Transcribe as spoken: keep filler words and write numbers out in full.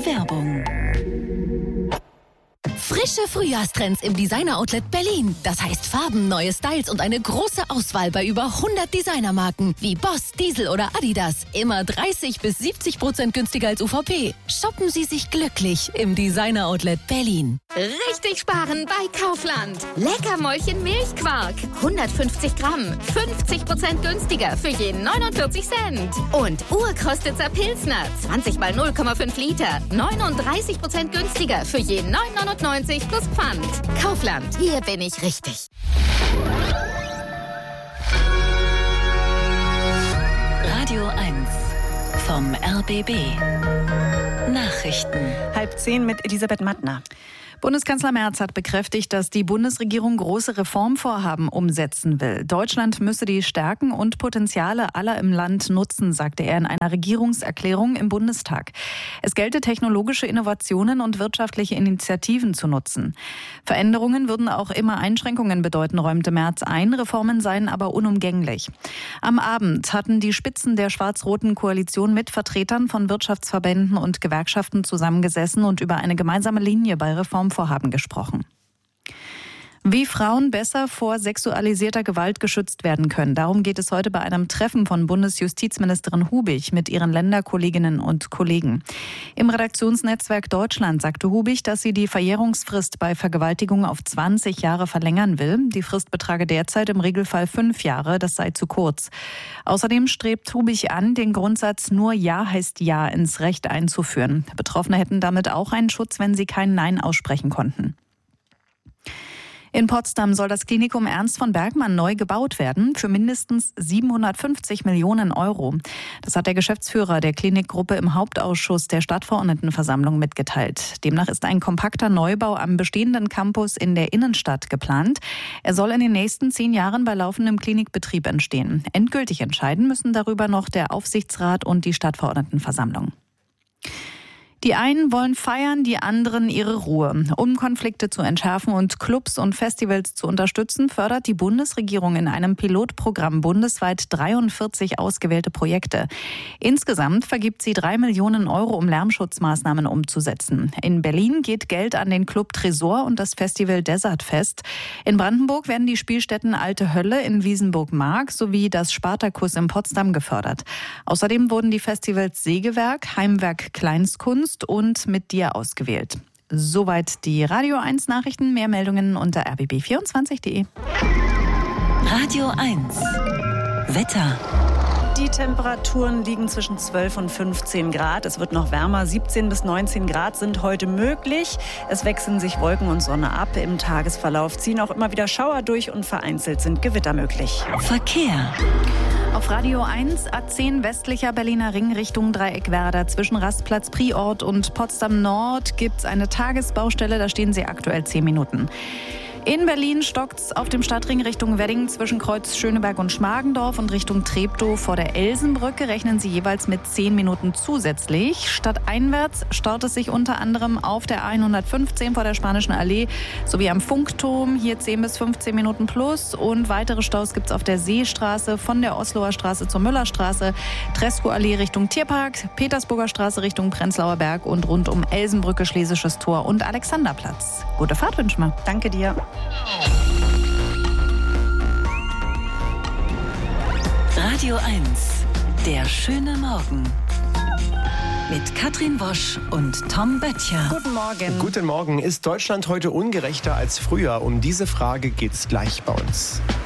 Werbung. Frische Frühjahrstrends im Designer-Outlet Berlin. Das heißt Farben, neue Styles und eine große Auswahl bei über hundert Designermarken wie Boss, Diesel oder Adidas. Immer dreißig bis siebzig Prozent günstiger als U V P. Shoppen Sie sich glücklich im Designer-Outlet Berlin. Richtig sparen bei Kaufland. Leckermäulchen Milchquark. hundertfünfzig Gramm. fünfzig Prozent günstiger für jeden neunundvierzig Cent. Und Urkostitzer Pilsner. zwanzig mal null Komma fünf Liter. neununddreißig Prozent günstiger für jeden neun neunundneunzig plus Pfand. Kaufland. Hier bin ich richtig. Radio eins vom R B B. Nachrichten. Halb zehn mit Elisabeth Mattner. Bundeskanzler Merz hat bekräftigt, dass die Bundesregierung große Reformvorhaben umsetzen will. Deutschland müsse die Stärken und Potenziale aller im Land nutzen, sagte er in einer Regierungserklärung im Bundestag. Es gelte, technologische Innovationen und wirtschaftliche Initiativen zu nutzen. Veränderungen würden auch immer Einschränkungen bedeuten, räumte Merz ein. Reformen seien aber unumgänglich. Am Abend hatten die Spitzen der schwarz-roten Koalition mit Vertretern von Wirtschaftsverbänden und Gewerkschaften zusammengesessen und über eine gemeinsame Linie bei Reformen Vorhaben gesprochen. Wie Frauen besser vor sexualisierter Gewalt geschützt werden können. Darum geht es heute bei einem Treffen von Bundesjustizministerin Hubig mit ihren Länderkolleginnen und Kollegen. Im Redaktionsnetzwerk Deutschland sagte Hubig, dass sie die Verjährungsfrist bei Vergewaltigung auf zwanzig Jahre verlängern will. Die Frist betrage derzeit im Regelfall fünf Jahre, das sei zu kurz. Außerdem strebt Hubig an, den Grundsatz nur Ja heißt Ja ins Recht einzuführen. Betroffene hätten damit auch einen Schutz, wenn sie kein Nein aussprechen konnten. In Potsdam soll das Klinikum Ernst von Bergmann neu gebaut werden für mindestens siebenhundertfünfzig Millionen Euro. Das hat der Geschäftsführer der Klinikgruppe im Hauptausschuss der Stadtverordnetenversammlung mitgeteilt. Demnach ist ein kompakter Neubau am bestehenden Campus in der Innenstadt geplant. Er soll in den nächsten zehn Jahren bei laufendem Klinikbetrieb entstehen. Endgültig entscheiden müssen darüber noch der Aufsichtsrat und die Stadtverordnetenversammlung. Die einen wollen feiern, die anderen ihre Ruhe. Um Konflikte zu entschärfen und Clubs und Festivals zu unterstützen, fördert die Bundesregierung in einem Pilotprogramm bundesweit dreiundvierzig ausgewählte Projekte. Insgesamt vergibt sie drei Millionen Euro, um Lärmschutzmaßnahmen umzusetzen. In Berlin geht Geld an den Club Tresor und das Festival Desert Fest. In Brandenburg werden die Spielstätten Alte Hölle in Wiesenburg-Mark sowie das Spartakus in Potsdam gefördert. Außerdem wurden die Festivals Sägewerk, Heimwerk Kleinstkunst und Mit dir ausgewählt. Soweit die Radio eins Nachrichten. Mehr Meldungen unter r b b vierundzwanzig punkt d e. Radio eins Wetter. Die Temperaturen liegen zwischen zwölf und fünfzehn Grad. Es wird noch wärmer. siebzehn bis neunzehn Grad sind heute möglich. Es wechseln sich Wolken und Sonne ab. Im Tagesverlauf ziehen auch immer wieder Schauer durch und vereinzelt sind Gewitter möglich. Verkehr. Auf Radio eins A zehn westlicher Berliner Ring Richtung Dreieckwerder. Zwischen Rastplatz Priort und Potsdam Nord gibt es eine Tagesbaustelle. Da stehen Sie aktuell zehn Minuten. In Berlin stockt's auf dem Stadtring Richtung Wedding zwischen Kreuz Schöneberg und Schmargendorf und Richtung Treptow vor der Elsenbrücke rechnen Sie jeweils mit zehn Minuten zusätzlich. Stadteinwärts staut es sich unter anderem auf der A hundertfünfzehn vor der Spanischen Allee sowie am Funkturm, hier zehn bis fünfzehn Minuten plus. Und weitere Staus gibt's auf der Seestraße von der Osloer Straße zur Müllerstraße, Tresco-Allee Richtung Tierpark, Petersburger Straße Richtung Prenzlauer Berg und rund um Elsenbrücke, Schlesisches Tor und Alexanderplatz. Gute Fahrt wünschen wir. Danke dir. Radio eins, der schöne Morgen. Mit Katrin Wosch und Tom Böttcher. Guten Morgen. Guten Morgen. Ist Deutschland heute ungerechter als früher? Um diese Frage geht's gleich bei uns.